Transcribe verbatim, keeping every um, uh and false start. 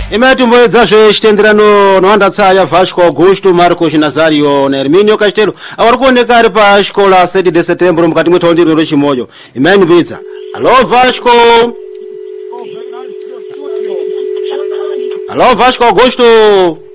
imene timboyedzazve chitenderano noandatsaya Vasco Augusto Marcos Nazario na Herminio Castelo awari kuoneka ari pa xikola sete de setembro mukati mwethondi rino rechimoyo imene ndipitsa. Alô Vasco. Alô Vasco Augusto.